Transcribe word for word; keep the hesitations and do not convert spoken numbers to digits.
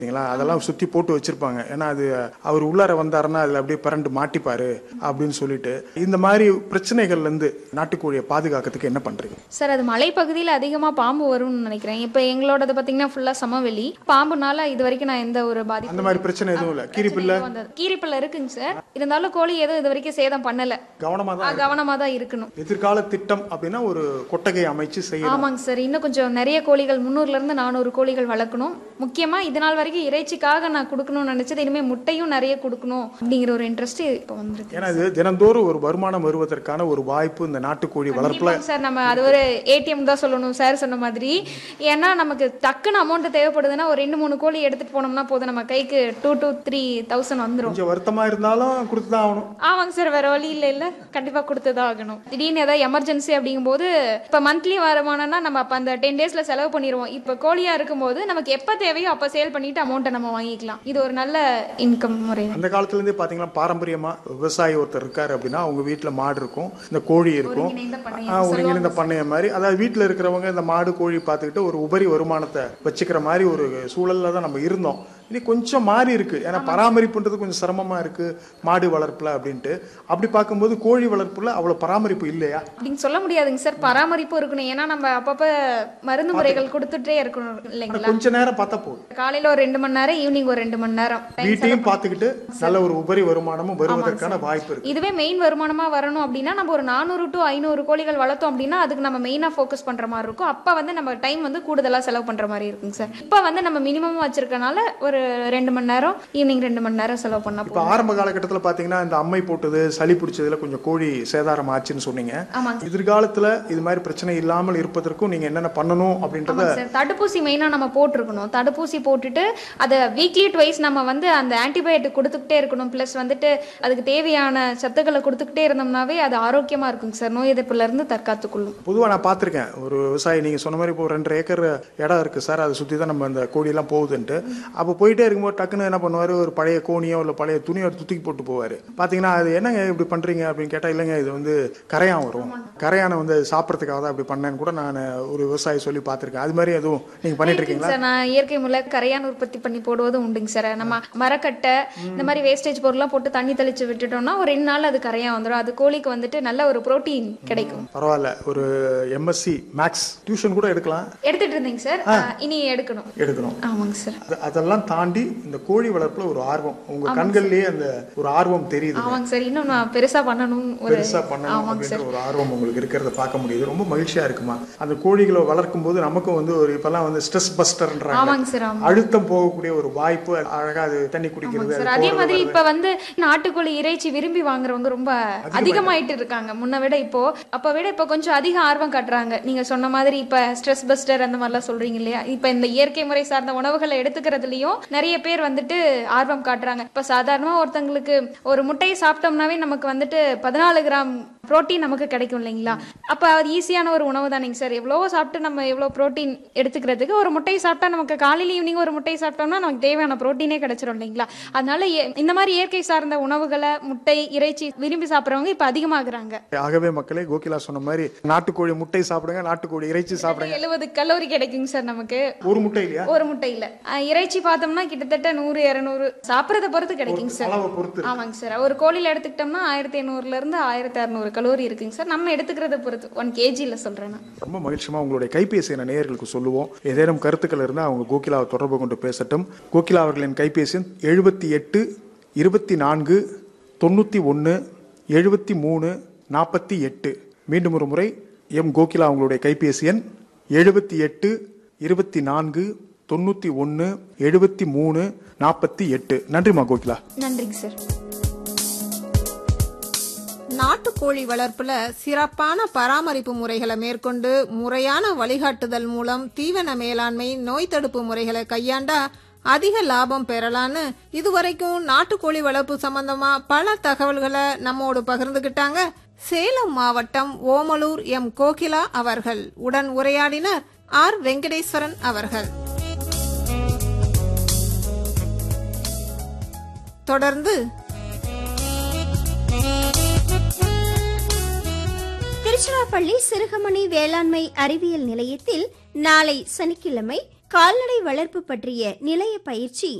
அதெல்லாம் சுத்தி போட்டு வச்சிருப்பாங்க. ஏன்னா அது அவர் உள்ளார வந்தாருன்னா அதுல அப்படியே பரண்டு மாட்டிப்பாரு அப்படின்னு சொல்லிட்டு. இந்த மாதிரி பிரச்சனைகள்ல இருந்து நாட்டுக்கோழியை பாதுகாக்கிறதுக்கு என்ன பண்றீங்க சார்? அது மலைப்பகுதியில் அதிகமா பாம்பு வரும்னு நினைக்கிறேன். இப்ப எங்களோடது பாத்தீங்கன்னா ஃபுல்லா சமவெளி. பாம்புனால இது வரைக்கும் நான் எந்த ஒரு பாதிப்பு அந்த மாதிரி பிரச்சனை எதுவும் இல்ல. கீரிப்பிள்ளை கீரிப்பிள்ளை இருக்குங்க சார். இருந்தாலும் கோழி எதுவும் இது வரைக்கும் சேதம் பண்ணல. கவனமா தான் கவனமா தான் இருக்கணும். எதிர்கால திட்டம் அப்படின்னா ஒரு கொட்டகை அமைச்சு செய்யணும். ஆமாங்க சார். இன்னும் கொஞ்சம் நிறைய கோழிகள் முன்னூறுல இருந்து நானூறு கோழிகள் வளர்க்கணும். முக்கியமா இது நாள் வரைக்கும் இறைச்சிக்காக நான் கொடுக்கணும்னு நினைச்சது இனிமே முட்டையும் நிறைய கொடுக்கணும் அப்படிங்கிற ஒரு இன்ட்ரெஸ்ட் இப்போ வந்துருக்கு. ஏன்னா இது தினந்தோறும் ஒரு வருமானம் வருவதற்கான ஒரு வாய்ப்பு இந்த நாட்டுக்கோழி வளர்ப்புல சார். நம்ம அது ஒரு ஏடிஎம் தான் சொல்லணும் சார் சொன்ன மாதிரி. ஏன்னா நமக்கு டக்குன்னு அமௌண்ட் தேவைப்படுதுன்னா ஒரு ரெண்டு மூணு கோழி எடுத்துட்டு போனோம்னா போதும், நம்ம கைக்கு டூ டூ த்ரீ தௌசண்ட் வந்துடும். கொஞ்சம் வருத்தமா இருந்தாலும் கொடுத்துதான் ஆகணும். ஆமாங்க சார். வேற வழி இல்ல இல்ல கண்டிப்பா கொடுத்துதான் ஆகணும். திடீர்னு ஏதாவது எமர்ஜென்சி அப்படிங்கும் போது இப்ப மந்த்லி வருமானம்னா நம்ம அப்ப அந்த டென் டேஸ்ல செலவு பண்ணிடுவோம். இப்ப கோழியா இருக்கும் போது நமக்கு எப்ப தேவையோ அப்ப சேல் பண்ணிட்டு அமௌண்ட்டை நம்ம வாங்கிக்கலாம். இது ஒரு நல்ல இன்கம் முறை. அந்த காலத்துல இருந்தே பாத்தீங்கன்னா பாரம்பரியமா விவசாயி ஒருத்தர் இருக்காரு அப்படின்னா அவங்க வீட்டுல மாடு இருக்கும், இந்த கோழி இருக்கும், ஒருங்கிணைந்த பண்ணைய மாதிரி. அதாவது வீட்டுல இருக்கிறவங்க இந்த மாடு கோழி பார்த்துக்கிட்டு ஒரு உபரி வருமானத்தை வச்சுக்கிற மாதிரி ஒரு சூழல்ல தான் நம்ம இருந்தோம். இனி கொஞ்சம் மாறி இருக்கு. ஏன்னா பராமரிப்புன்றது கொஞ்சம் சிரமமா இருக்கு மாடு வளர்ப்புல அப்படின்ட்டு. அப்படி பார்க்கும்போது கோழி வளர்ப்புல அவ்வளவு பராமரிப்பு இல்லையா அப்படின்னு சொல்ல முடியாதுங்க சார். பராமரிப்பு இருக்கணும். ஏன்னா நம்ம அப்பப்ப மருந்து முறைகள் கொடுத்துட்டே இருக்கணும் இல்லைங்களா? கொஞ்ச நேரம் பார்த்தா போதும். காலையில ஒரு ரெண்டு மணி நேரம், ஈவினிங் ஒரு ரெண்டு மணி நேரம் வீட்டையும் பார்த்துக்கிட்டு நல்ல ஒரு உபரி வருமானமும் வருவதற்கான வாய்ப்பு இருக்கு. இதுவே மெயின் வருமானமா வரணும் அப்படின்னா நம்ம ஒரு நானூறு டு ஐநூறு கோழிகள் வளர்த்தோம் அப்படின்னா அதுக்கு நம்ம மெயினா ஃபோக்கஸ் பண்ற மாதிரி இருக்கும். அப்ப வந்து நம்ம டைம் வந்து கூடுதலா செலவு பண்ற மாதிரி இருக்குங்க சார். இப்ப வந்து நம்ம மினிமம் வச்சிருக்கனால ஒரு ரெண்டு மணி நேரம், ஈவினிங் ரெண்டு மணி நேரம் செலவு பண்ணா போதும். இப்ப ஆரம்ப காலகட்டத்தில் பாத்தீங்கன்னா இந்த அம்மை போட்டது சளி பிடிச்சதுல கொஞ்சம் கோழி சேதாரம் ஆச்சுன்னு சொன்னீங்க. எதிர்காலத்துல இது மாதிரி பிரச்சனை இல்லாமல் இருப்பதற்கும் நீங்க என்னென்ன பண்ணணும் அப்படின்றத தடுப்பூசி மெயினா நம்ம போட்டிருக்கணும். தடுப்பூசி போட்டுட்டு அதை வீக்லி ட்வைஸ் நம்ம வந்து அந்த ஆன்டிபயோட்டிக் கொடுத்துக்கிட்டே இருக்கணும். பிளஸ் வந்துட்டு அதுக்கு தேவையான சத்துக்களை கொடுத்துக்கிட்டே இருந்தோம்னாவே அது ஆரோக்கியமா இருக்குங்க சார். நோய் எதிர்ப்புல இருந்து தற்காத்துக்கொள்ளும். பொதுவா நான் பார்த்திருக்கேன் ஒரு விவசாயி நீங்க சொன்ன மாதிரி இப்போ ரெண்டு ஏக்கர் இடம் இருக்கு சார், அதை சுத்தி தான் நம்ம இந்த கோழி எல்லாம் போகுதுன்ட்டு. அப்போ போயிட்டே இருக்கும்போது டக்குன்னு என்ன பண்ணுவாரு, ஒரு பழைய கோணியோ இல்லை பழைய துணியோ தூக்கி போட்டு போவாரு. பாத்தீங்கன்னா அது என்னங்க இப்படி பண்றீங்க அப்படின்னு கேட்டா, இல்லைங்க இது வந்து கரையான் வரும், கரையானை வந்து சாப்பிட்றதுக்காக தான் அப்படி பண்ணேன்னு கூட நான் ஒரு விவசாயி சொல்லி பார்த்திருக்கேன். அது மாதிரி எதுவும் நீங்க பண்ணிட்டு இருக்கீங்களா? நான் இயற்கை முறை கரையான் உற்பத்தி பண்ணி போடுவது உண்டுங்க சார். நம்ம மரக்கட்டை இந்த மாதிரி வேஸ்டேஜ் பொருள்லாம் போட்டு தண்ணி தெளிச்சு விட்டுட்டோம்னா ஒரு ரெண்டு நாள் அது கரையான் வந்துடும். அது கோழிக்கு வந்துட்டு நல்ல ஒரு புரோட்டீன் கிடைக்கும். பரவாயில்ல. ஒரு எம்எஸ்சி மேக்ஸ் டியூஷன் கூட எடுக்கலாம் எடுத்துட்டு இருந்தீங்க சார். இனி எடுக்கணும் எடுக்கணும் ஆமாங்க சார். அதெல்லாம் தாண்டி இந்த கோழி வளர்ப்புல ஒரு ஆர்வம் உங்க கண்கள்லயே அந்த ஒரு ஆர்வம் தெரியுது. ஆமாங்க சார். இன்னும் நான் பெருசா பண்ணணும் பெருசா பண்ணணும் அப்படின்ற ஒரு ஆர்வம் உங்களுக்கு இருக்கிறத பார்க்க முடியுது. ரொம்ப மகிழ்ச்சியா இருக்குமா? அந்த கோழிகளை வளர்க்கும் போது நமக்கும் வந்து ஒரு இப்பெல்லாம் வந்து ஸ்ட்ரெஸ் பஸ்டர்ன்றாங்க. ஆமாங்க சார். அழுத்தம் போகக்கூடிய ஒரு வாய்ப்பு, அழகா அது தண்ணி குடிக்கிறது. அதே மாதிரி இப்ப வந்து நாட்டுக்கோழி இறைச்சி விரும்பி வாங்குறவங்க ரொம்ப அதிகமாயிட்டு இருக்காங்க முன்ன விட. இப்போ அப்ப விட இப்ப கொஞ்சம் அதிக ஆர்வம் காட்டுறாங்க. நீங்க சொன்ன மாதிரி இப்ப ஸ்ட்ரெஸ் பஸ்டர் அந்த மாதிரிலாம் சொல்றீங்க இல்லையா? இப்ப இந்த இயற்கை முறை சார்ந்த உணவுகளை எடுத்துக்கிறதுலயும் நிறைய பேர் வந்துட்டு ஆர்வம் காட்டுறாங்க. இப்ப சாதாரணமா ஒருத்தங்களுக்கு ஒரு முட்டையை சாப்பிட்டோம்னாவே நமக்கு வந்துட்டு பதினாலு கிராம் புரோட்டீன் நமக்கு கிடைக்கும் இல்லைங்களா? அப்ப அது ஈஸியான ஒரு உணவு தானேங்க சார். எவ்வளவோ சாப்பிட்டு நம்ம எவ்வளவு புரோட்டீன் எடுத்துக்கிறதுக்கு ஒரு முட்டையை சாப்பிட்டா நமக்கு காலையில ஈவினிங் ஒரு முட்டையை சாப்பிட்டோம்னா நமக்கு தேவையான புரோட்டீனே கிடைச்சிடும் இல்லைங்களா? அதனால இந்த மாதிரி இயற்கை சார்ந்த உணவுகளை முட்டை இறைச்சி விரும்பி சாப்பிட்றவங்க இப்ப அதிகமாகறாங்க. ஆகவே மக்களே, கோகிலா சொன்ன மாதிரி நாட்டுக்கோழி முட்டை சாப்பிடுங்க, நாட்டுக்கோழி இறைச்சி சாப்பிடுங்க. எழுபது கலோரி கிடைக்குங்க சார் நமக்கு ஒரு முட்டை இல்லையா? ஒரு முட்டையில. இறைச்சி பார்த்தோம்னா கிட்டத்தட்ட நூறு இருநூறு சாப்பிடறத பொறுத்து கிடைக்குங்க சார். ஆமாங்க சார். ஒரு கோழில எடுத்துக்கிட்டோம்னா ஆயிரத்தி எண்ணூறுல இருந்து ஆயிரத்தி அறுநூறு கலோரி இருக்குங்க சார். நம்ம எடுத்துக்கிறத பொறுத்து ஒன் கேஜில சொல்றேன். ரொம்ப மகிழ்ச்சிமா உங்களுடைய கைபேசி நேயர்களுக்கு சொல்லுவோம். ஏதேனும் கருத்துக்கள் இருந்தால் அவங்க கோகிலாவை தொடர்பு கொண்டு பேசட்டும். கோகிலா அவர்களின் கைபேசி எழுபத்தி எட்டு இருபத்தி நான்கு தொண்ணூத்தி ஒன்னு எழுபத்தி மூணு நாற்பத்தி எட்டு. மீண்டும் ஒரு முறை எம் கோகிலா அவங்களுடைய கைபேசி எண் எழுபத்தி எட்டு இருபத்தி நான்கு தொண்ணூத்தி ஒன்னு எழுபத்தி மூணு நாற்பத்தி எட்டு. நன்றிமா கோகிலா. நன்றிங்க சார். நாட்டுக்கோழி வளர்ப்புல சிறப்பான பராமரிப்பு முறைகளை மேற்கொண்டு முறையான வழிகாட்டுதல் மூலம் தீவன மேலாண்மை நோய் தடுப்பு முறைகளை கையாண்டா அதிக லாபம் பெறலான்னு இதுவரைக்கும் நாட்டுக்கோழி வளர்ப்பு சம்பந்தமா பல தகவல்களை நம்மோடு பகிர்ந்துகிட்டாங்க சேலம் மாவட்டம் ஓமலூர் எம் கோகிலா அவர்கள். உடன் உரையாடினர் ஆர் வெங்கடேஸ்வரன் அவர்கள். தொடர்ந்து திருச்சிராப்பள்ளி சிறுகமணி வேளாண்மை அறிவியல் நிலையத்தில் நாளை சனிக்கிழமை கால்நடை வளர்ப்பு பற்றிய நிலைய பயிற்சி